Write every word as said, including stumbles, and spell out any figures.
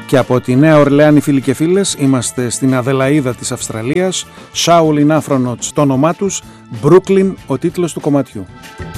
Και από τη Νέα Ορλεάνη, φίλοι και φίλες, είμαστε στην Αδελαΐδα της Αυστραλίας. Shaolin Afronauts το όνομά τους, Brooklyn ο τίτλος του κομματιού.